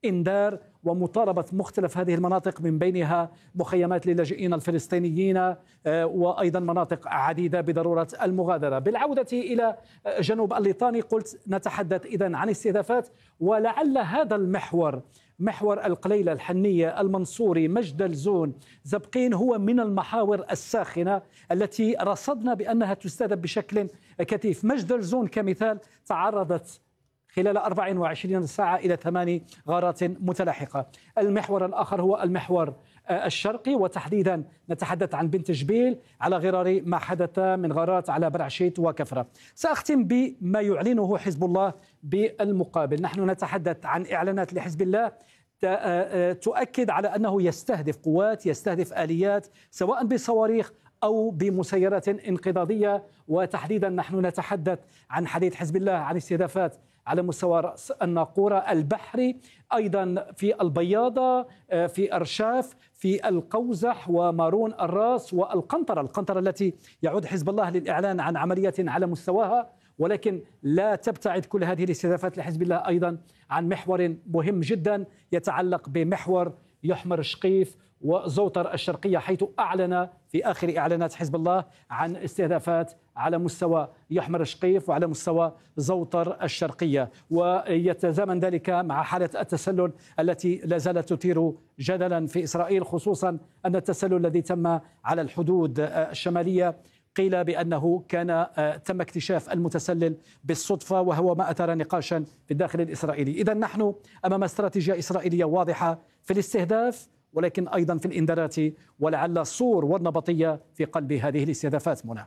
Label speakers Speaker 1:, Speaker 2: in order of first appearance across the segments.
Speaker 1: إنذار ومطالبة مختلف هذه المناطق، من بينها مخيمات للاجئين الفلسطينيين وأيضا مناطق عديدة بضرورة المغادرة. بالعودة إلى جنوب الليطاني قلت نتحدث إذن عن استهدافات، ولعل هذا المحور، محور القليلة، الحنية، المنصوري، مجدلزون، زبقين، هو من المحاور الساخنة التي رصدنا بأنها تستهدف بشكل كثيف. مجدلزون كمثال تعرضت خلال 24 ساعة إلى 8 غارات متلاحقة. المحور الآخر هو المحور الشرقي، وتحديدا نتحدث عن بنت جبيل على غرار ما حدث من غارات على برعشيت وكفرة. سأختم بما يعلنه حزب الله بالمقابل. نحن نتحدث عن إعلانات لحزب الله تؤكد على أنه يستهدف قوات، يستهدف آليات، سواء بصواريخ أو بمسيرات انقضاضية. وتحديدا نحن نتحدث عن حديث حزب الله عن استهدافات على مستوى رأس الناقورة البحري، أيضا في البياضة، في أرشاف، في القوزح ومارون الراس والقنطرة التي يعود حزب الله للإعلان عن عمليات على مستواها. ولكن لا تبتعد كل هذه الاستهدافات لحزب الله أيضا عن محور مهم جدا يتعلق بمحور يحمر شقيف وزوطر الشرقية، حيث أعلن في آخر إعلانات حزب الله عن استهدافات على مستوى يحمر شقيف وعلى مستوى زوطر الشرقية. ويتزامن ذلك مع حالة التسلل التي لا زالت تثير جدلا في إسرائيل، خصوصا أن التسلل الذي تم على الحدود الشمالية قيل بأنه تم اكتشاف المتسلل بالصدفة، وهو ما أثار نقاشا في الداخل الإسرائيلي. إذن نحن أمام استراتيجية إسرائيلية واضحة في الاستهداف، ولكن أيضا في الإنذارات، ولعل الصور والنبطية في قلب هذه الاستهدافات. منى،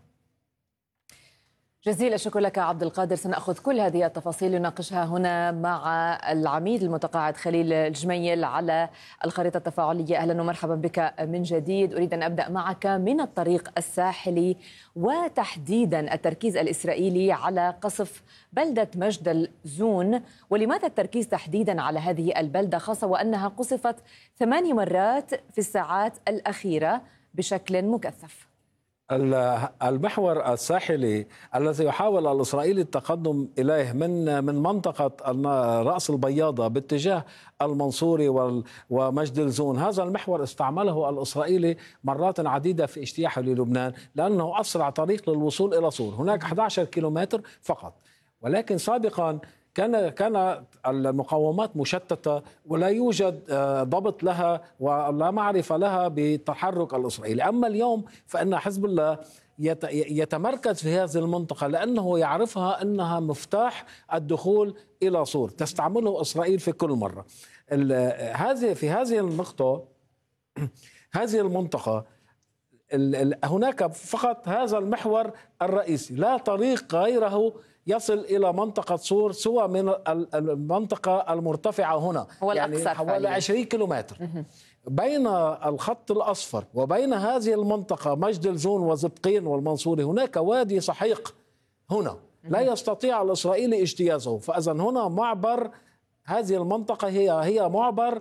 Speaker 2: جزيل الشكر لك عبد القادر. سنأخذ كل هذه التفاصيل لنناقشها هنا مع العميد المتقاعد خليل الجميل على الخريطة التفاعلية. أهلا ومرحبا بك من جديد. أريد أن أبدأ معك من الطريق الساحلي، وتحديدا التركيز الإسرائيلي على قصف بلدة مجدلزون. ولماذا التركيز تحديدا على هذه البلدة، خاصة وأنها قصفت 8 مرات في الساعات الأخيرة بشكل مكثف؟
Speaker 3: المحور الساحلي الذي يحاول الإسرائيلي التقدم إليه من منطقة رأس البياضة باتجاه المنصوري ومجدلزون، هذا المحور استعمله الإسرائيلي مرات عديدة في اجتياحه للبنان، لأنه أسرع طريق للوصول إلى صور. هناك 11 كيلومتر فقط، ولكن سابقا كان المقاومات مشتتة ولا يوجد ضبط لها ولا معرفة لها بالتحرك الإسرائيلي. أما اليوم فإن حزب الله يتمركز في هذه المنطقة لأنه يعرفها أنها مفتاح الدخول إلى صور، تستعمله إسرائيل في كل مرة. في هذه النقطة، هذه المنطقة هناك فقط هذا المحور الرئيسي، لا طريق غيره يصل إلى منطقة صور سوى من المنطقة المرتفعة هنا، يعني حوالي 20 كيلومتر بين الخط الأصفر وبين هذه المنطقة مجدلزون وزبقين والمنصوري. هناك وادي سحيق هنا لا يستطيع الإسرائيلي اجتيازه، فإذا هنا معبر، هذه المنطقة هي معبر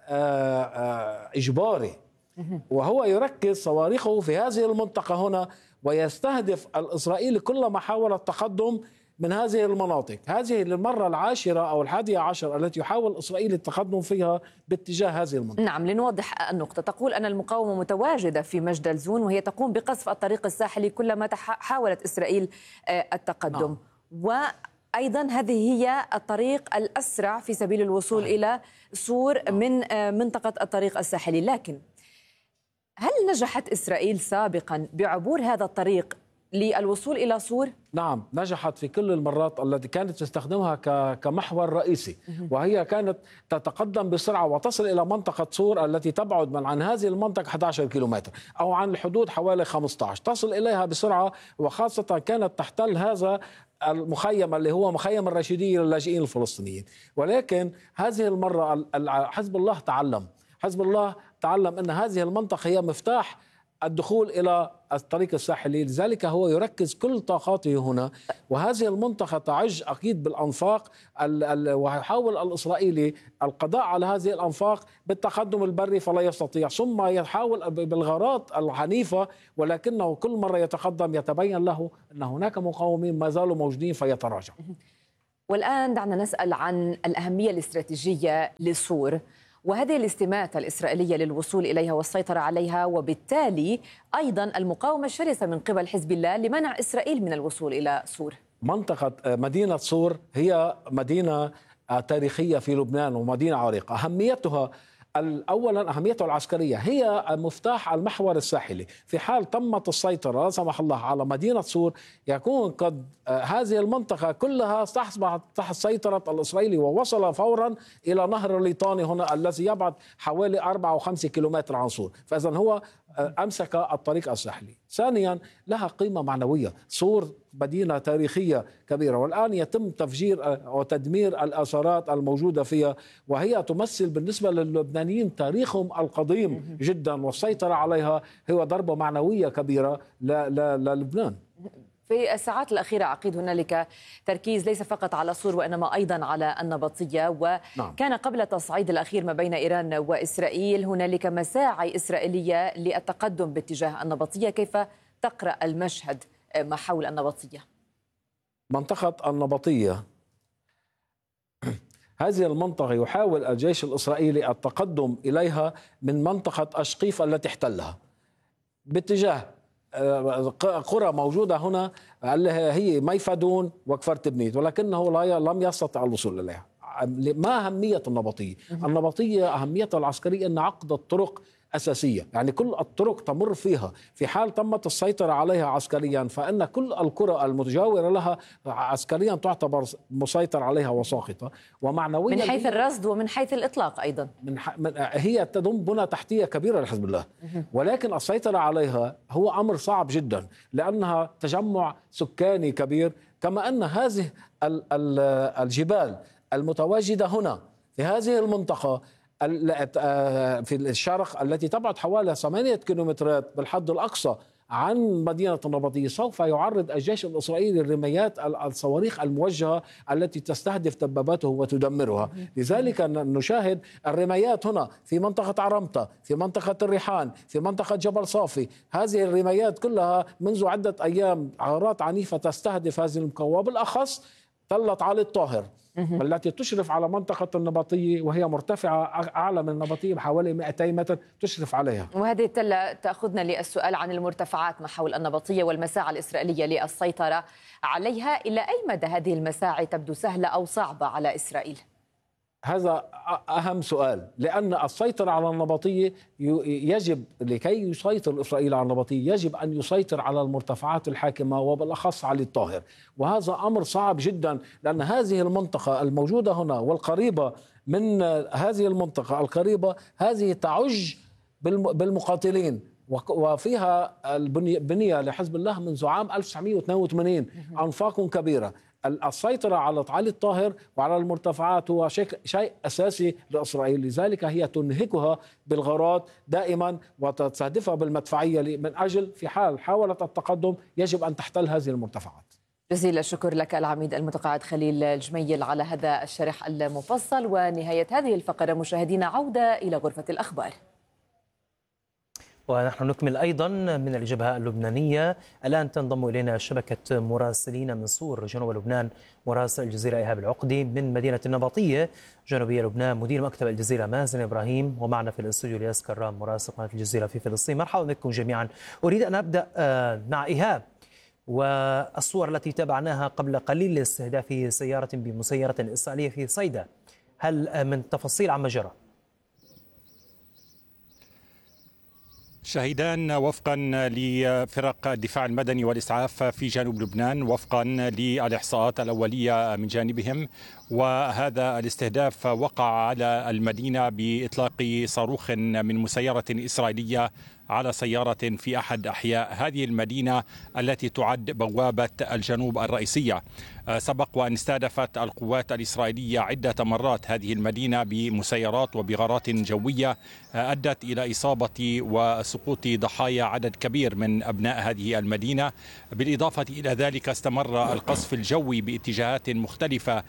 Speaker 3: إجباري، وهو يركز صواريخه في هذه المنطقة هنا ويستهدف الإسرائيلي كلما حاول التقدم من هذه المناطق. هذه للمرة العاشرة أو 11 التي يحاول إسرائيل التقدم فيها باتجاه هذه المنطقة.
Speaker 2: نعم، لنوضح النقطة. تقول أن المقاومة متواجدة في مجدلزون، وهي تقوم بقصف الطريق الساحلي كلما حاولت إسرائيل التقدم. وأيضا هذه هي الطريق الأسرع في سبيل الوصول إلى صور من منطقة الطريق الساحلي. لكن هل نجحت إسرائيل سابقا بعبور هذا الطريق للوصول إلى صور؟
Speaker 3: نعم، نجحت في كل المرات التي كانت تستخدمها كمحور رئيسي، وهي كانت تتقدم بسرعة وتصل إلى منطقة صور التي تبعد عن هذه المنطقة 11 كيلومتر أو عن الحدود حوالي 15، تصل إليها بسرعة، وخاصة كانت تحتل هذا المخيم اللي هو مخيم الرشيدية للاجئين الفلسطينيين. ولكن هذه المرة حزب الله تعلم أن هذه المنطقة هي مفتاح الدخول إلى الطريق الساحلي، لذلك هو يركز كل طاقاته هنا. وهذه المنطقة تعج أكيد بالأنفاق، ويحاول الإسرائيلي القضاء على هذه الأنفاق بالتقدم البري فلا يستطيع، ثم يحاول بالغارات العنيفة، ولكنه كل مرة يتقدم يتبين له أن هناك مقاومين ما زالوا موجودين فيتراجع.
Speaker 2: والآن دعنا نسأل عن الأهمية الاستراتيجية لصور وهذه الاستماتة الإسرائيلية للوصول إليها والسيطرة عليها، وبالتالي أيضا المقاومة الشرسة من قبل حزب الله لمنع إسرائيل من الوصول إلى صور.
Speaker 3: منطقة مدينة صور هي مدينة تاريخية في لبنان ومدينة عريقة. أهميتها أولا أهميتها العسكرية، هي مفتاح المحور الساحلي. في حال تمت السيطرة لا سمح الله على مدينة صور، يكون قد هذه المنطقة كلها تصبح تحت سيطرة الإسرائيلي، ووصل فورا إلى نهر الليطاني هنا الذي يبعد حوالي 4 أو 5 كيلومتر عن صور. فإذا هو أمسك الطريق الساحلي. ثانيا لها قيمة معنوية. صور مدينة تاريخية كبيرة، والآن يتم تفجير وتدمير الآثارات الموجودة فيها، وهي تمثل بالنسبة للبنانيين تاريخهم القديم جدا، والسيطرة عليها هو ضربة معنوية كبيرة للبنان.
Speaker 2: في الساعات الأخيرة عقيد هنالك تركيز ليس فقط على صور وإنما أيضا على النبطية، وكان قبل التصعيد الأخير ما بين إيران وإسرائيل هنالك مساعي إسرائيلية للتقدم باتجاه النبطية. كيف تقرأ المشهد ما حول النبطية؟
Speaker 3: منطقة النبطية هذه المنطقة يحاول الجيش الإسرائيلي التقدم إليها من منطقة أشقيف التي احتلها باتجاه قرى موجودة هنا هي ميفدون وكفر تبنيت، ولكنه لم يستطع الوصول إليها. ما أهمية النبطية؟ النبطية أهميتها العسكرية أن عقد الطرق أساسية، يعني كل الطرق تمر فيها. في حال تمت السيطرة عليها عسكريا فإن كل القرى المتجاورة لها عسكريا تعتبر مسيطر عليها وساقطة. ومعنويا
Speaker 2: من حيث الرصد ومن حيث الإطلاق أيضا
Speaker 3: هي تضم بنى تحتية كبيرة لحزب الله، ولكن السيطرة عليها هو أمر صعب جدا لأنها تجمع سكاني كبير، كما أن هذه الجبال المتواجدة هنا في هذه المنطقة في الشرق التي تبعد حوالي 8 كيلومترات بالحد الأقصى عن مدينة النبطية، سوف يعرض الجيش الإسرائيلي الرميات الصواريخ الموجهة التي تستهدف دباباته وتدمرها. لذلك نشاهد الرميات هنا في منطقة عرمطة، في منطقة الريحان، في منطقة جبل صافي. هذه الرميات كلها منذ عدة أيام عارات عنيفة تستهدف هذه المكوى، وبالأخص تلة علي الطاهر التي تشرف على منطقة النبطية، وهي مرتفعة أعلى من النبطية بحوالي 200 متر تشرف عليها.
Speaker 2: وهذه التلة تأخذنا للسؤال عن المرتفعات ما حول النبطية والمساعي الإسرائيلية للسيطرة عليها. إلى أي مدى هذه المساعي تبدو سهلة أو صعبة على إسرائيل؟
Speaker 3: هذا أهم سؤال، لأن السيطرة على النبطية يجب لكي يسيطر إسرائيل على النبطية يجب أن يسيطر على المرتفعات الحاكمة وبالأخص علي الطاهر، وهذا أمر صعب جدا لأن هذه المنطقة الموجودة هنا والقريبة من هذه المنطقة القريبة هذه تعج بالمقاتلين، وفيها البنية لحزب الله منذ عام 1982 أنفاق كبيرة. السيطرة على علي الطاهر وعلى المرتفعات هو شيء أساسي لإسرائيل، لذلك هي تنهكها بالغارات دائما وتستهدفها بالمدفعية من أجل في حال حاولت التقدم يجب أن تحتل هذه المرتفعات.
Speaker 2: جزيل الشكر لك العميد المتقاعد خليل الجميل على هذا الشرح المفصل. ونهاية هذه الفقرة مشاهدينا عودة إلى غرفة الأخبار.
Speaker 4: ونحن نكمل أيضا من الجبهة اللبنانية. الآن تنضم إلينا شبكة مراسلين من صور جنوب لبنان، مراسل الجزيرة إيهاب العقدي، من مدينة النبطية جنوبية لبنان مدير مكتب الجزيرة مازن إبراهيم، ومعنا في الاستوديو الياس كرام مراسل قناة الجزيرة في فلسطين. مرحبا بكم جميعا. أريد أن أبدأ مع إيهاب والصور التي تابعناها قبل قليل لاستهداف سيارة بمسيرة إسرائيلية في صيدا. هل من تفاصيل عما جرى؟
Speaker 5: شهدان وفقا لفرق الدفاع المدني والإسعاف في جنوب لبنان وفقا للإحصاءات الأولية من جانبهم، وهذا الاستهداف وقع على المدينة بإطلاق صاروخ من مسيرة إسرائيلية على سيارة في أحد أحياء هذه المدينة التي تعد بوابة الجنوب الرئيسية. سبق وأن استهدفت القوات الإسرائيلية عدة مرات هذه المدينة بمسيرات وبغارات جوية أدت إلى إصابة وسقوط ضحايا عدد كبير من أبناء هذه المدينة. بالإضافة إلى ذلك استمر القصف الجوي باتجاهات مختلفة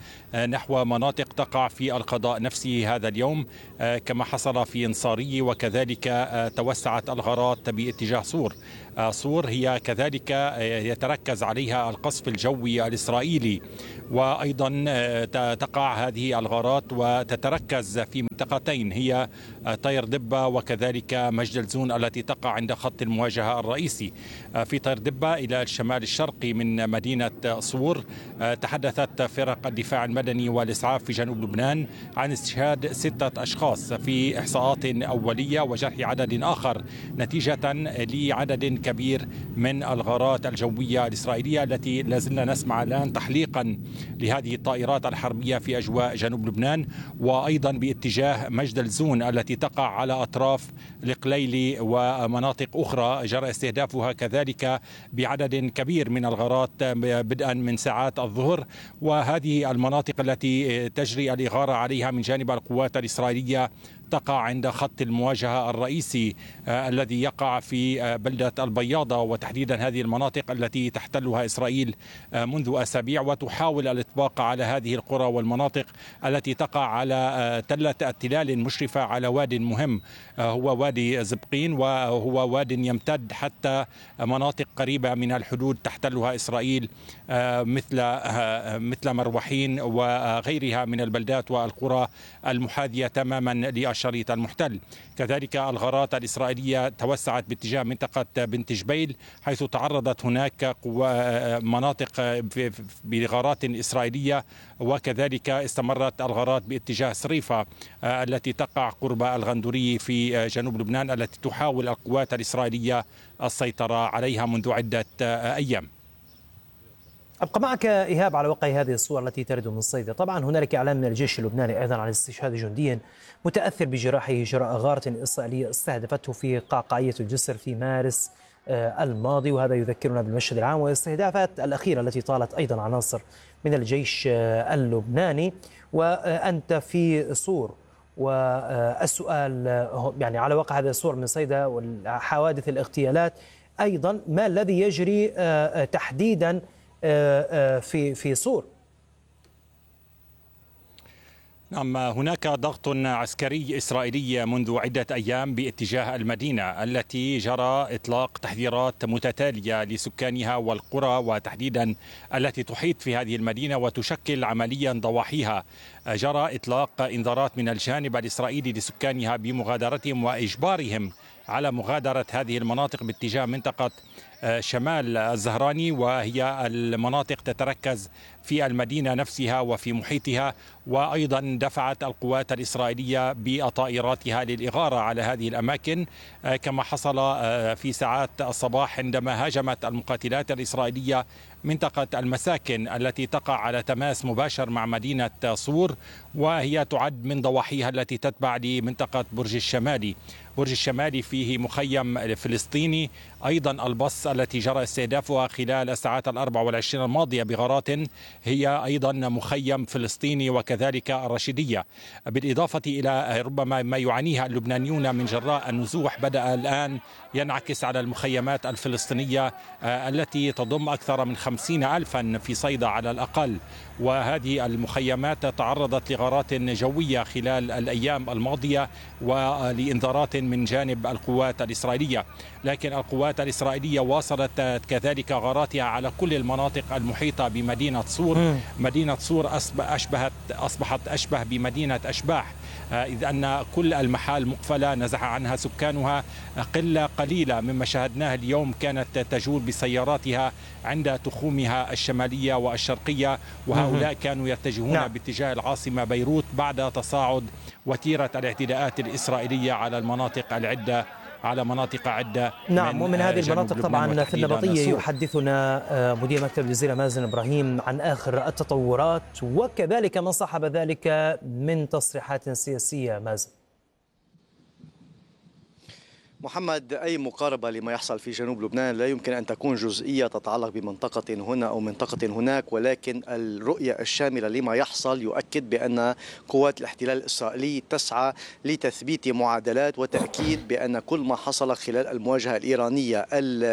Speaker 5: نحو مناطق تقع في القضاء نفسه هذا اليوم كما حصل في نصاري، وكذلك توسعت الغارات باتجاه صور. صور هي كذلك يتركز عليها القصف الجوي الإسرائيلي، وأيضا تقع هذه الغارات وتتركز في منطقتين هي طير دبة وكذلك مجد الزون التي تقع عند خط المواجهة الرئيسي. في طير دبة إلى الشمال الشرقي من مدينة صور تحدثت فرق الدفاع المدني والإسعاف في جنوب لبنان عن استشهاد 6 أشخاص في إحصاءات أولية وجرح عدد آخر نتيجة لعدد كبير من الغارات الجوية الإسرائيلية التي لازلنا نسمع الآن تحليقا لهذه الطائرات الحربية في أجواء جنوب لبنان، وأيضا باتجاه مجد الزون التي تقع على أطراف القليلي ومناطق أخرى جرى استهدافها كذلك بعدد كبير من الغارات بدءا من ساعات الظهر. وهذه المناطق التي تجري الإغارة عليها من جانب القوات الإسرائيلية تقع عند خط المواجهة الرئيسي الذي يقع في بلدة البياضة، وتحديدا هذه المناطق التي تحتلها إسرائيل منذ أسابيع، وتحاول الإطباق على هذه القرى والمناطق التي تقع على تلة التلال المشرفة على واد مهم هو وادي زبقين، وهو واد يمتد حتى مناطق قريبة من الحدود تحتلها إسرائيل مثل مروحين وغيرها من البلدات والقرى المحاذية تماما للشريط المحتل. كذلك الغارات الإسرائيلية توسعت باتجاه منطقة بنت جبيل، حيث تعرضت هناك مناطق بغارات إسرائيلية، وكذلك استمرت الغارات باتجاه صريفة التي تقع قرب الغندوري في جنوب لبنان، التي تحاول القوات الإسرائيلية السيطرة عليها منذ عدة أيام.
Speaker 4: أبقى معك إيهاب على وقع هذه الصور التي ترد من صيدا. طبعا هنالك إعلان من الجيش اللبناني أيضا عن استشهاد جندي متأثر بجراحه جراء غارة إسرائيلية استهدفته في قعقاعية الجسر في مارس الماضي، وهذا يذكرنا بالمشهد العام والاستهدافات الأخيرة التي طالت أيضا عناصر من الجيش اللبناني. وأنت في صور، والسؤال يعني على وقع هذه الصور من صيدا وحوادث الاغتيالات أيضا، ما الذي يجري تحديدا في صور؟
Speaker 5: نعم، هناك ضغط عسكري إسرائيلي منذ عدة أيام باتجاه المدينة التي جرى إطلاق تحذيرات متتالية لسكانها والقرى، وتحديدا التي تحيط في هذه المدينة وتشكل عمليا ضواحيها. جرى إطلاق إنذارات من الجانب الإسرائيلي لسكانها بمغادرتهم وإجبارهم على مغادرة هذه المناطق باتجاه منطقة شمال الزهراني، وهي المناطق تتركز في المدينة نفسها وفي محيطها. وأيضا دفعت القوات الإسرائيلية بطائراتها للإغارة على هذه الأماكن، كما حصل في ساعات الصباح عندما هاجمت المقاتلات الإسرائيلية منطقة المساكن التي تقع على تماس مباشر مع مدينة صور، وهي تعد من ضواحيها التي تتبع لمنطقة برج الشمالي. برج الشمالي فيه مخيم فلسطيني، أيضا البص التي جرى استهدافها خلال الساعات 24 الماضية بغارات هي أيضا مخيم فلسطيني، وكذلك الرشيدية، بالإضافة إلى ربما ما يعانيها اللبنانيون من جراء النزوح بدأ الآن ينعكس على المخيمات الفلسطينية التي تضم أكثر من 50,000 في صيدا على الأقل. وهذه المخيمات تعرضت لغارات جوية خلال الأيام الماضية ولإنذارات من جانب القوات الإسرائيلية، لكن القوات الإسرائيلية واصلت كذلك غاراتها على كل المناطق المحيطة بمدينة صور. مدينة صور أصبحت أشبه بمدينة أشباح، إذ أن كل المحال مقفلة نزح عنها سكانها. قلة قليلة مما شاهدناه اليوم كانت تجول بسياراتها عند تخومها الشمالية والشرقية، وهؤلاء كانوا يتجهون باتجاه العاصمة بيروت بعد تصاعد وتيرة الاعتداءات الإسرائيلية على مناطق عدة.
Speaker 4: نعم، ومن هذه المناطق طبعا في النبطية يحدثنا مدير مكتب الجزيرة مازن إبراهيم عن آخر التطورات وكذلك ما صاحب ذلك من تصريحات سياسية. مازن.
Speaker 6: محمد، أي مقاربة لما يحصل في جنوب لبنان لا يمكن أن تكون جزئية تتعلق بمنطقة هنا أو منطقة هناك، ولكن الرؤية الشاملة لما يحصل يؤكد بأن قوات الاحتلال الإسرائيلي تسعى لتثبيت معادلات وتأكيد بأن كل ما حصل خلال المواجهة الإيرانية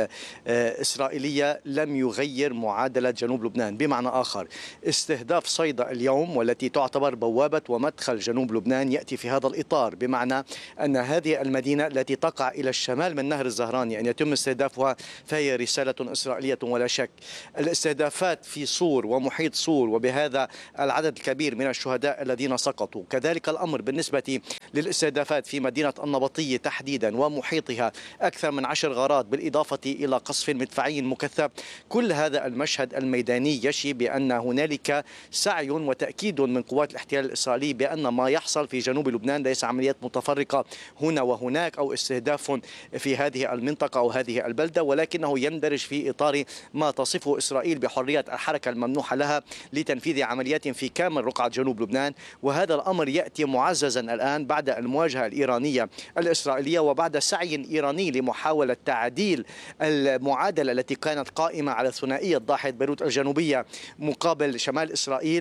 Speaker 6: الإسرائيلية لم يغير معادلة جنوب لبنان. بمعنى آخر، استهداف صيدا اليوم والتي تعتبر بوابة ومدخل جنوب لبنان يأتي في هذا الإطار، بمعنى أن هذه المدينة التي تقع إلى الشمال من نهر الزهراني أن يتم استهدافها فهي رسالة إسرائيلية ولا شك. الاستهدافات في صور ومحيط صور وبهذا العدد الكبير من الشهداء الذين سقطوا، كذلك الأمر بالنسبة للاستهدافات في مدينة النبطية تحديدا ومحيطها، أكثر من 10 غارات بالإضافة إلى قصف مدفعي مكثف. كل هذا المشهد الميداني يشي بأن هنالك سعي وتأكيد من قوات الاحتلال الإسرائيلي بأن ما يحصل في جنوب لبنان ليس عمليات متفرقة هنا وهناك أو استهداف في هذه المنطقة أو هذه البلدة، ولكنه يندرج في إطار ما تصفه إسرائيل بحرية الحركة الممنوحة لها لتنفيذ عمليات في كامل رقعة جنوب لبنان. وهذا الأمر يأتي معززا الآن بعد المواجهة الإيرانية الإسرائيلية وبعد سعي إيراني لمحاولة تعديل المعادلة التي كانت قائمة على ثنائية ضاحية بيروت الجنوبية مقابل شمال إسرائيل.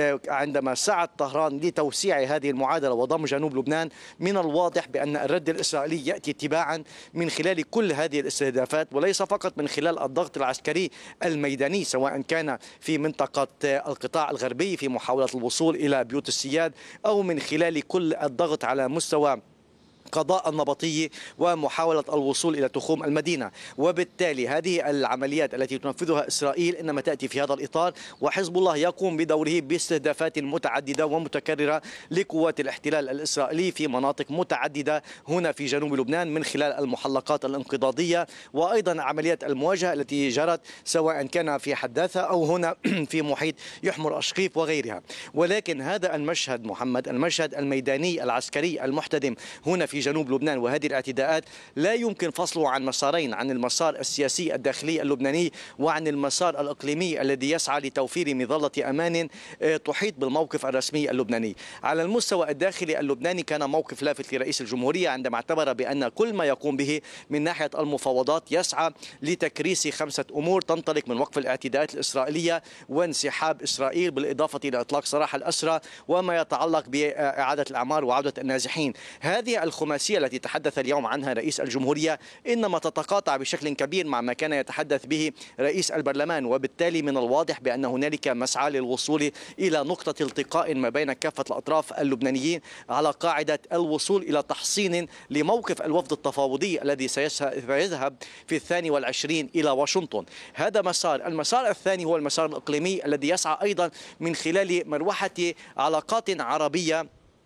Speaker 6: عندما سعت طهران لتوسيع هذه المعادلة وضم جنوب لبنان، من الواضح بأن الرد الإسرائيلي يأتي تباعا من خلال كل هذه الاستهدافات، وليس فقط من خلال الضغط العسكري الميداني سواء كان في منطقة القطاع الغربي في محاولة الوصول إلى بيوت السياد أو من خلال كل الضغط على مستوى قضاء النبطية ومحاولة الوصول إلى تخوم المدينة. وبالتالي هذه العمليات التي تنفذها إسرائيل إنما تأتي في هذا الإطار، وحزب الله يقوم بدوره باستهدافات متعددة ومتكررة لقوات الاحتلال الإسرائيلي في مناطق متعددة هنا في جنوب لبنان من خلال المحلقات الانقضاضية، وأيضا عمليات المواجهة التي جرت سواء كان في حداثة أو هنا في محيط يحمر أشقيف وغيرها. ولكن هذا المشهد محمد، المشهد الميداني العسكري المحتدم هنا في جنوب لبنان وهذه الاعتداءات لا يمكن فصله عن مسارين، عن المسار السياسي الداخلي اللبناني وعن المسار الإقليمي الذي يسعى لتوفير مظلة أمان تحيط بالموقف الرسمي اللبناني. على المستوى الداخلي اللبناني كان موقف لافت لرئيس الجمهورية عندما اعتبر بأن كل ما يقوم به من ناحية المفاوضات يسعى لتكريس 5 أمور تنطلق من وقف الاعتداءات الإسرائيلية وانسحاب إسرائيل بالإضافة إلى إطلاق سراح الأسرى وما يتعلق بإعادة الأعمار وعودة النازحين. هذه الخماسية التي تحدث اليوم عنها رئيس الجمهورية إنما تتقاطع بشكل كبير مع ما كان يتحدث به رئيس البرلمان، وبالتالي من الواضح بأن هنالك مسعى للوصول إلى نقطة التقاء ما بين كافة الأطراف اللبنانيين على قاعدة الوصول إلى تحصين لموقف الوفد التفاوضي الذي سيذهب في 22 إلى واشنطن. هذا مسار. المسار الثاني هو المسار الإقليمي الذي يسعى أيضا من خلال مروحة علاقات عربية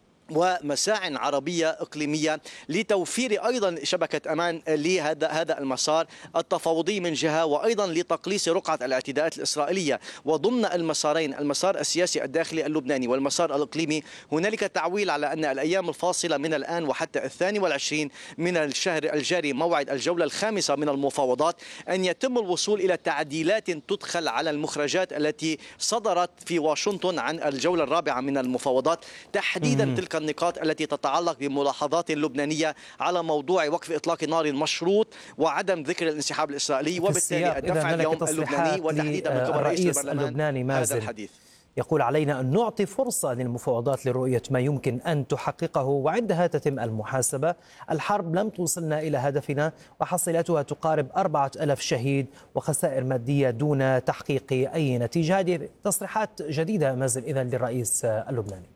Speaker 6: ومساع عربية إقليمية لتوفير أيضا شبكة أمان لهذا المسار التفاوضي من جهة، وأيضا لتقليص رقعة الاعتداءات الإسرائيلية. وضمن المسارين، المسار السياسي الداخلي اللبناني والمسار الإقليمي، هنالك تعويل على أن الأيام الفاصلة من الآن وحتى 22 من الشهر الجاري موعد الجولة الخامسة من المفاوضات أن يتم الوصول إلى تعديلات تدخل على المخرجات التي صدرت في واشنطن عن الجولة الرابعة من المفاوضات، تحديدا تلك النقاط التي تتعلق بملاحظات لبنانية على موضوع وقف إطلاق نار مشروط وعدم ذكر الانسحاب الإسرائيلي، وبالتالي الدفع اليوم اللبناني وتحديدا من قبل رئيس
Speaker 4: اللبناني مازن
Speaker 6: هذا الحديث
Speaker 4: يقول علينا أن نعطي فرصة للمفاوضات لرؤية ما يمكن أن تحققه وعندها تتم المحاسبة. الحرب لم توصلنا إلى هدفنا وحصيلتها تقارب 4000 شهيد وخسائر مادية دون تحقيق أي نتيجة. هذه تصريحات جديدة مازن إذن للرئيس اللبناني.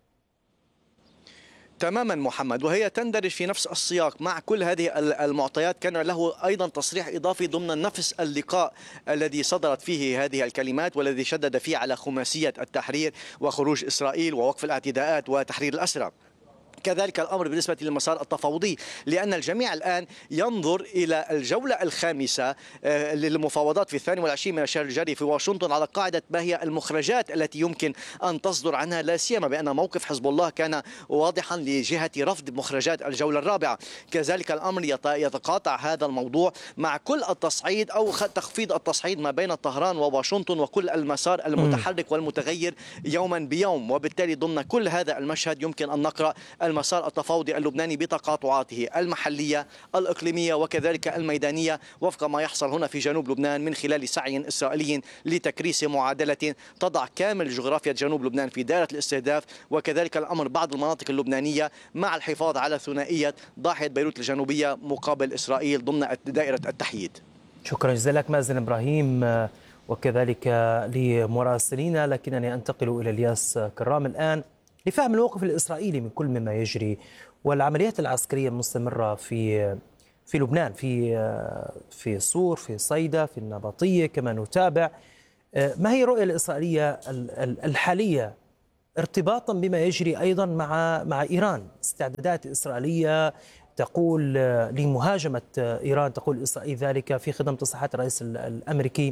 Speaker 6: تماما محمد، وهي تندرج في نفس السياق مع كل هذه المعطيات. كان له أيضا تصريح إضافي ضمن نفس اللقاء الذي صدرت فيه هذه الكلمات والذي شدد فيه على خماسية التحرير وخروج إسرائيل ووقف الاعتداءات وتحرير الأسرى. كذلك الأمر بالنسبة للمسار التفاوضي، لأن الجميع الآن ينظر إلى الجولة الخامسة للمفاوضات في 22 من الشهر الجاري في واشنطن على قاعدة ما هي المخرجات التي يمكن أن تصدر عنها، لا سيما بأن موقف حزب الله كان واضحا لجهة رفض مخرجات الجولة الرابعة. كذلك الأمر يتقاطع هذا الموضوع مع كل التصعيد أو تخفيض التصعيد ما بين طهران وواشنطن وكل المسار المتحرك والمتغير يوما بيوم. وبالتالي ضمن كل هذا المشهد يمكن أن نقرأ المسار التفاوضي اللبناني بتقاطعاته المحلية الإقليمية وكذلك الميدانية وفق ما يحصل هنا في جنوب لبنان من خلال سعي إسرائيلي لتكريس معادلة تضع كامل جغرافيا جنوب لبنان في دائرة الاستهداف، وكذلك الأمر بعض المناطق اللبنانية مع الحفاظ على ثنائية ضاحية بيروت الجنوبية مقابل إسرائيل ضمن دائرة التحييد.
Speaker 4: شكرا جزيلا لك مازن إبراهيم وكذلك لمراسلينا. لكنني أنتقل إلى الياس كرام الآن لفهم الموقف الإسرائيلي من كل مما يجري والعمليات العسكرية المستمرة في لبنان، في صور، في صيدا، في النبطية كما نتابع. ما هي الرؤية الإسرائيلية الحالية ارتباطا بما يجري أيضا مع إيران؟ استعدادات إسرائيلية تقول لمهاجمة إيران، تقول إسرائيل ذلك في خضم تصريحات الرئيس الأمريكي.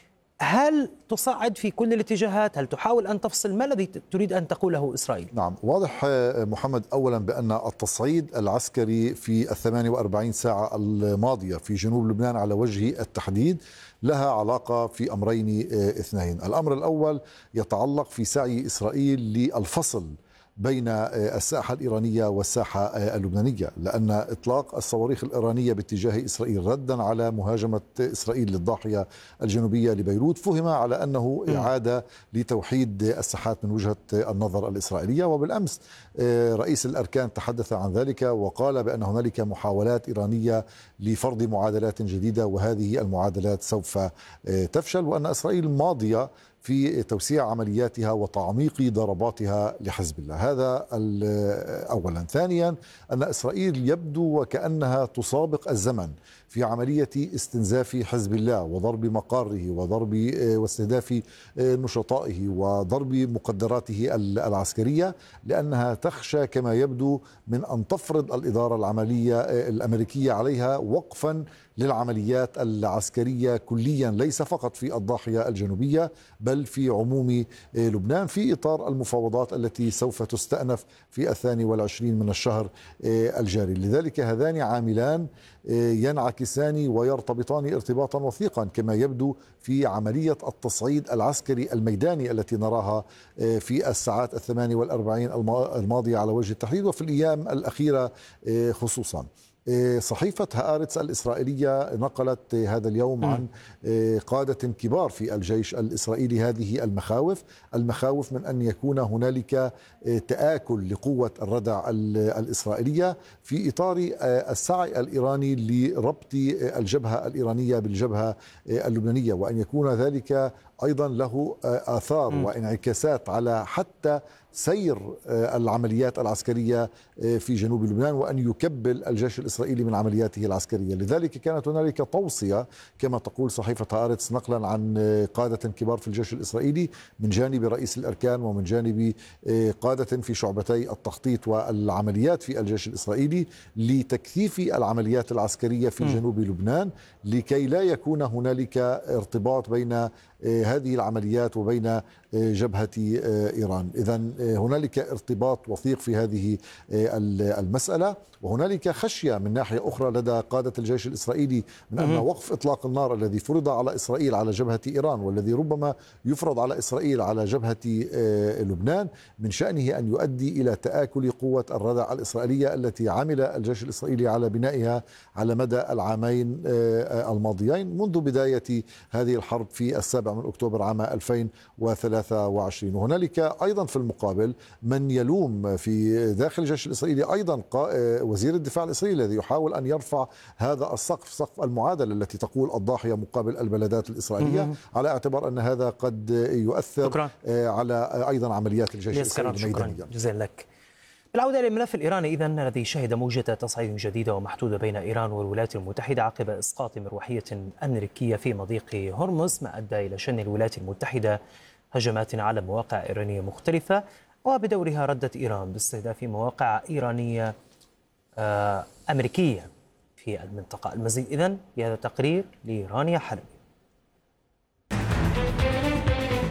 Speaker 4: هل تصعد في كل الاتجاهات؟ هل تحاول أن تفصل؟ ما الذي تريد أن تقوله إسرائيل؟
Speaker 7: نعم، واضح محمد أولا بأن التصعيد العسكري في 48 ساعة الماضية في جنوب لبنان على وجه التحديد لها علاقة في أمرين اثنين. الأمر الأول يتعلق في سعي إسرائيل للفصل بين الساحة الإيرانية والساحة اللبنانية، لأن إطلاق الصواريخ الإيرانية باتجاه إسرائيل ردا على مهاجمة إسرائيل للضاحية الجنوبية لبيروت فهم على أنه إعادة لتوحيد الساحات من وجهة النظر الإسرائيلية. وبالأمس رئيس الأركان تحدث عن ذلك وقال بأن هنالك محاولات إيرانية لفرض معادلات جديدة، وهذه المعادلات سوف تفشل، وأن إسرائيل ماضية في توسيع عملياتها وتعميق ضرباتها لحزب الله. هذا أولا. ثانيا، أن إسرائيل يبدو وكأنها تسابق الزمن في عملية استنزاف حزب الله وضرب مقاره وضرب واستهداف نشطائه وضرب مقدراته العسكرية، لأنها تخشى كما يبدو من أن تفرض الإدارة العملية الأمريكية عليها وقفا للعمليات العسكرية كليا، ليس فقط في الضاحية الجنوبية بل في عموم لبنان، في إطار المفاوضات التي سوف تستأنف في 22 من الشهر الجاري. لذلك هذان عاملان ينعكسان ويرتبطان ارتباطا وثيقا كما يبدو في عملية التصعيد العسكري الميداني التي نراها في الساعات 48 الماضية على وجه التحديد وفي الأيام الأخيرة خصوصا. صحيفة هآرتس الإسرائيلية نقلت هذا اليوم عن قادة كبار في الجيش الإسرائيلي هذه المخاوف من أن يكون هنالك تآكل لقوة الردع الإسرائيلية في إطار السعي الإيراني لربط الجبهة الإيرانية بالجبهة اللبنانية، وأن يكون ذلك أيضا له آثار وانعكاسات على حتى سير العمليات العسكرية في جنوب لبنان، وأن يكبل الجيش الإسرائيلي من عملياته العسكرية. لذلك كانت هنالك توصية كما تقول صحيفة هآرتس نقلا عن قادة كبار في الجيش الإسرائيلي من جانب رئيس الأركان ومن جانب قادة في شعبتي التخطيط والعمليات في الجيش الإسرائيلي لتكثيف العمليات العسكرية في جنوب لبنان لكي لا يكون هنالك ارتباط بين هذه العمليات وبين جبهة إيران. إذن هنالك ارتباط وثيق في هذه المسألة، وهنالك خشية من ناحية أخرى لدى قادة الجيش الإسرائيلي من أن وقف إطلاق النار الذي فرض على إسرائيل على جبهة إيران والذي ربما يفرض على إسرائيل على جبهة لبنان من شأنه أن يؤدي إلى تآكل قوة الردع الإسرائيلية التي عمل الجيش الإسرائيلي على بنائها على مدى العامين الماضيين منذ بداية هذه الحرب في 7 أكتوبر عام 2023. وهنالك أيضا في المقابل من يلوم في داخل الجيش الإسرائيلي أيضا وزير الدفاع الإسرائيلي الذي يحاول أن يرفع هذا السقف، سقف المعادلة التي تقول الضاحية مقابل البلدات الإسرائيلية، على اعتبار أن هذا قد يؤثر على أيضا عمليات الجيش الإسرائيلي الميدانية.
Speaker 4: جزيلا لك. بالعودة للملف الإيراني إذن الذي شهد موجة تصعيد جديدة ومحدودة بين إيران والولايات المتحدة عقب إسقاط مروحية أمريكية في مضيق هرمز، ما أدى إلى شن الولايات المتحدة هجمات على مواقع إيرانية مختلفة، وبدورها ردت إيران باستهداف مواقع إيرانية أمريكية في المنطقة. المزيد إذن بهذا التقرير لرانيا حلبي.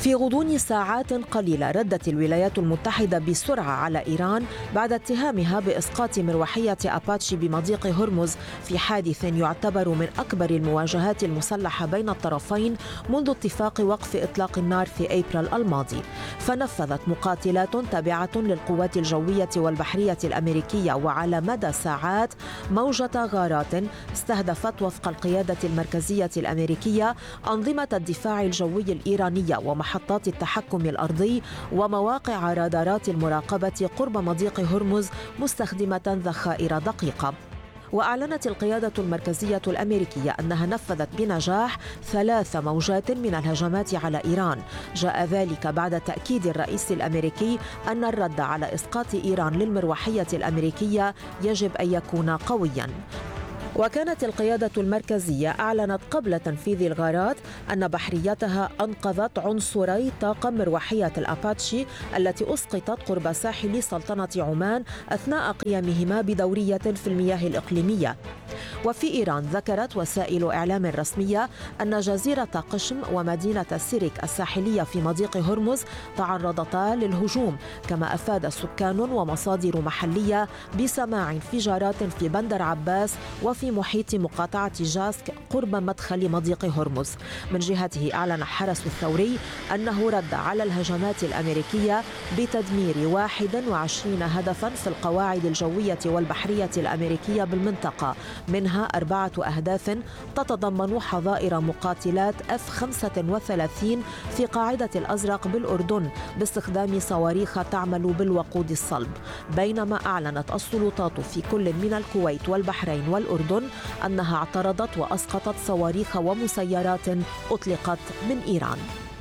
Speaker 8: في غضون ساعات قليلة ردت الولايات المتحدة بسرعة على إيران بعد اتهامها بإسقاط مروحية أباتشي بمضيق هرمز في حادث يعتبر من أكبر المواجهات المسلحة بين الطرفين منذ اتفاق وقف إطلاق النار في أبريل الماضي. فنفذت مقاتلات تابعة للقوات الجوية والبحرية الأمريكية وعلى مدى ساعات موجة غارات استهدفت وفق القيادة المركزية الأمريكية أنظمة الدفاع الجوي الإيرانية ومحطات التحكم الأرضي ومواقع رادارات المراقبة قرب مضيق هرمز مستخدمة ذخائر دقيقة. وأعلنت القيادة المركزية الأمريكية أنها نفذت بنجاح 3 موجات من الهجمات على إيران. جاء ذلك بعد تأكيد الرئيس الأمريكي أن الرد على إسقاط إيران للمروحية الأمريكية يجب أن يكون قوياً. وكانت القيادة المركزية أعلنت قبل تنفيذ الغارات أن بحريتها أنقذت عنصري طاقم مروحية الأباتشي التي أسقطت قرب ساحل سلطنة عمان أثناء قيامهما بدورية في المياه الإقليمية. وفي إيران ذكرت وسائل إعلام رسمية أن جزيرة قشم ومدينة سيريك الساحلية في مضيق هرمز تعرضتا للهجوم، كما أفاد سكان ومصادر محلية بسماع انفجارات في بندر عباس وفي محيط مقاطعة جاسك قرب مدخل مضيق هرمز. من جهته أعلن حرس الثوري أنه رد على الهجمات الأمريكية بتدمير 21 هدفا في القواعد الجوية والبحرية الأمريكية بالمنطقة، منها 4 أهداف تتضمن حظائر مقاتلات F-35 في قاعدة الأزرق بالأردن باستخدام صواريخ تعمل بالوقود الصلب. بينما أعلنت السلطات في كل من الكويت والبحرين والأردن أنها اعترضت وأسقطت صواريخ ومسيرات أطلقت من إيران.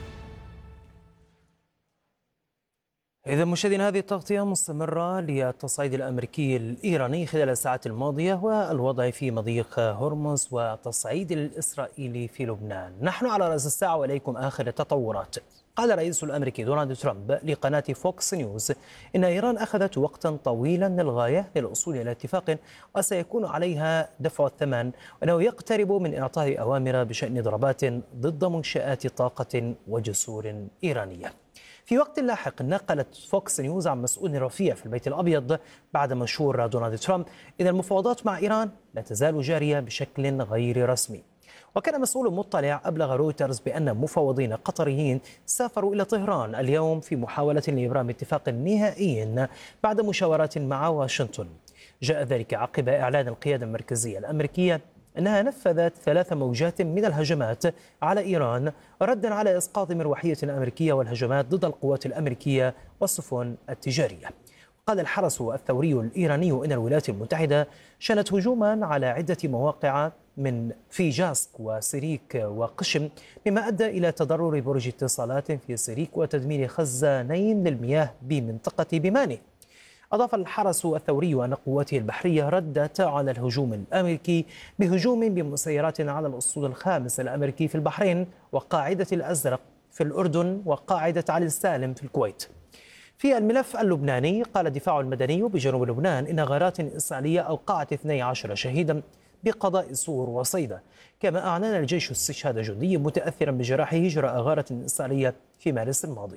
Speaker 4: إذا مشاهدينا، هذه التغطية مستمرة للتصعيد الأمريكي الإيراني خلال الساعات الماضية والوضع في مضيق هرمز والتصعيد الإسرائيلي في لبنان. نحن على رأس الساعة وإليكم آخر التطورات. قال الرئيس الأمريكي دونالد ترامب لقناة فوكس نيوز إن إيران أخذت وقتا طويلا للغاية للوصول إلى اتفاق وسيكون عليها دفع الثمن، وأنه يقترب من إعطاء أوامر بشأن ضربات ضد منشآت طاقة وجسور إيرانية. في وقت لاحق نقلت فوكس نيوز عن مسؤول رفيع في البيت الأبيض بعد منشور دونالد ترامب إن المفاوضات مع إيران لا تزال جارية بشكل غير رسمي. وكان مسؤول مطلع أبلغ رويترز بأن مفاوضين قطريين سافروا إلى طهران اليوم في محاولة لإبرام اتفاق نهائي بعد مشاورات مع واشنطن. جاء ذلك عقب إعلان القيادة المركزية الأمريكية أنها نفذت 3 موجات من الهجمات على إيران ردا على إسقاط مروحية أمريكية والهجمات ضد القوات الأمريكية والسفن التجارية. قال الحرس الثوري الإيراني إن الولايات المتحدة شنت هجوما على عدة مواقع في جاسك وسيريك وقشم، مما أدى إلى تضرر برج اتصالات في سيريك وتدمير خزانين للمياه بمنطقة بيماني. أضاف الحرس الثوري أن قواته البحرية ردت على الهجوم الأمريكي بهجوم بمسيرات على الأسطول الخامس الأمريكي في البحرين وقاعدة الأزرق في الأردن وقاعدة علي السالم في الكويت. في الملف اللبناني قال الدفاع المدني بجنوب لبنان إن غارات إسرائيلية أوقعت 12 شهيدا بقضاء سور وصيدا، كما أعلن الجيش استشهاد جندي متأثرا بجراحه جراء غارة إسرائيلية في مارس الماضي.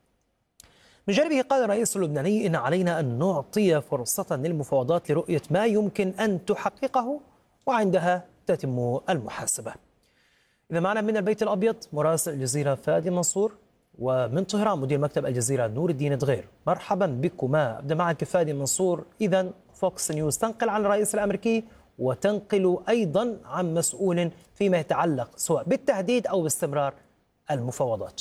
Speaker 4: من جانبه قال الرئيس اللبناني إن علينا أن نعطي فرصة للمفاوضات لرؤية ما يمكن أن تحققه وعندها تتم المحاسبة. إذا معنا من البيت الأبيض مراسل الجزيرة فادي منصور، ومن طهران مدير مكتب الجزيرة نور الدين دغير. مرحبا بكما. أبدأ معك فادي منصور. إذا فوكس نيوز تنقل عن الرئيس الأمريكي وتنقل أيضا عن مسؤول فيما يتعلق سواء بالتهديد أو باستمرار المفاوضات.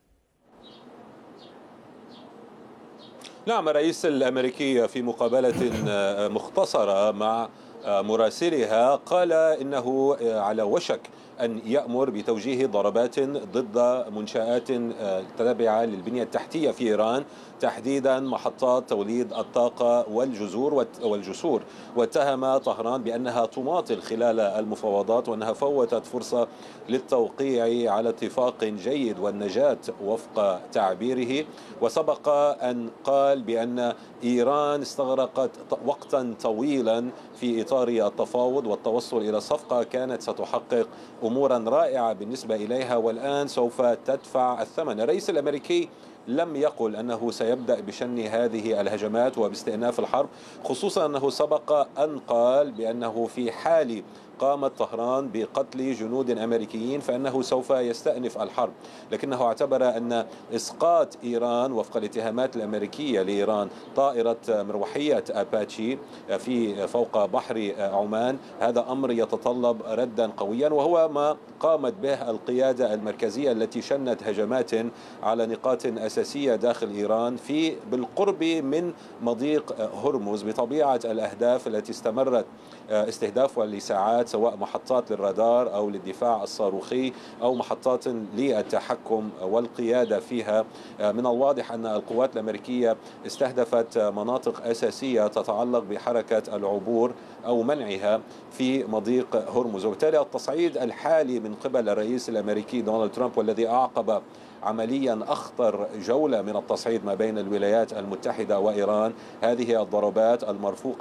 Speaker 9: نعم، الرئيس الأمريكي في مقابلة مختصرة مع مراسلها قال إنه على وشك أن يأمر بتوجيه ضربات ضد منشآت تابعة للبنية التحتية في إيران، تحديدا محطات توليد الطاقة والجسور، واتهم طهران بأنها تماطل خلال المفاوضات وأنها فوتت فرصة للتوقيع على اتفاق جيد والنجاة وفق تعبيره. وسبق أن قال بأن إيران استغرقت وقتا طويلا في إطار التفاوض والتوصل إلى صفقة كانت ستحقق أمورا رائعة بالنسبة إليها، والآن سوف تدفع الثمن. الرئيس الأمريكي لم يقل أنه سيبدأ بشن هذه الهجمات وباستئناف الحرب، خصوصا أنه سبق أن قال بأنه في حال قامت طهران بقتل جنود أمريكيين فإنه سوف يستأنف الحرب، لكنه اعتبر أن إسقاط إيران وفق الاتهامات الأمريكية لإيران طائرة مروحية أباتشي في فوق بحر عمان هذا أمر يتطلب ردا قويا، وهو ما قامت به القيادة المركزية التي شنت هجمات على نقاط أساسية داخل إيران بالقرب من مضيق هرمز بطبيعة الأهداف التي استمرت استهدافها لساعات، سواء محطات للرادار أو للدفاع الصاروخي أو محطات للتحكم والقيادة فيها. من الواضح أن القوات الأمريكية استهدفت مناطق أساسية تتعلق بحركة العبور أو منعها في مضيق هرمز، وبالتالي التصعيد الحالي من قبل الرئيس الأمريكي دونالد ترامب والذي أعقب عمليا أخطر جولة من التصعيد ما بين الولايات المتحدة وإيران، هذه الضربات المرفوقة